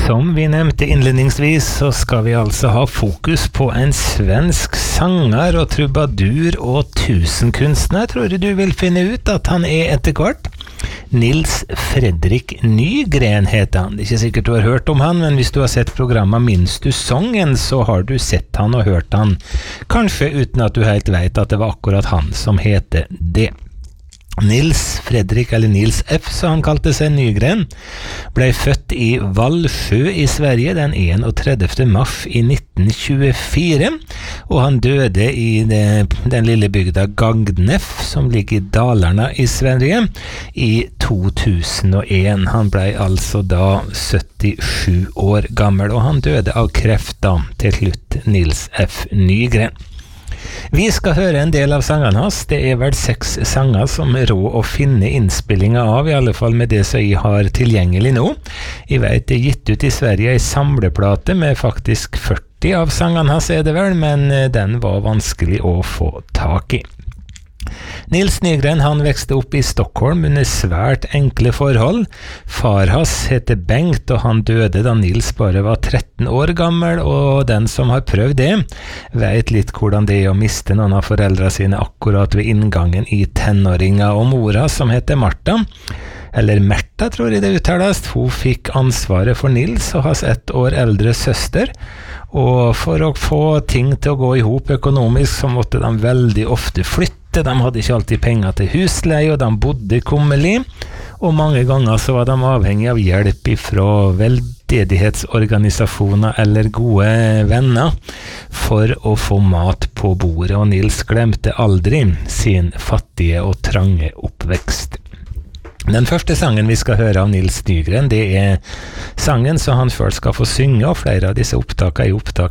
Som vi nevnte innledningsvis, så skal vi altså ha fokus på en svensk sanger og trubadur og tusenkunstner. Tror du vil finne ut at han etter hvert? Nils Fredrik Nygren heter han. Det ikke sikkert du har hørt om han, men hvis du har sett programmet Minns du sången, så har du sett han og hørt han. Kanskje uten at du helt vet at det var akkurat han som heter det. Nils Fredrik, eller Nils F, så han kalte seg Nygren, ble født i Vallsjö i Sverige den 31. mars i 1924, og han døde i den lille bygda Gagnef, som ligger i Dalarna i Sverige, i 2001. Han ble altså da 77 år gammel, og han døde av kreft da, til slutt, Nils F. Nygren. Vi skal høre en del av sangene hans. Det er vel 6 sanger som er råd å finne innspillinger av, i alle fall med det som jeg har tilgjengelig nå. Jeg vet det er gitt ut i Sverige en samleplate med faktisk 40 av sangene hans er det vel, men den var vanskelig å få tak i. Nils Nygren han vekste opp i Stockholm under svært enkle forhold. Far hans heter Bengt, og han døde da Nils bare var 13 år gammel, og den som har prøvd det, vet litt hvordan det er å miste noen av foreldrene sine akkurat ved inngangen i tenåringa, og mora som heter Martha, eller Märta tror jeg det uttales, hun fikk ansvaret for Nils og hans 1 år eldre søster, og for å få ting til å gå ihop økonomisk så måtte de veldig ofte flytte. De hadde ikke alltid penger til husleie, og de bodde kummelig, og mange ganger så var de avhengig av hjelp fra veldedighetsorganisasjoner eller gode venner for å få mat på bordet, og Nils glemte aldri sin fattige og trange oppvekst. Den første sangen vi skal høre av Nils Nygren, det er sangen som han først skal få synge, og flere av disse opptakene er opptak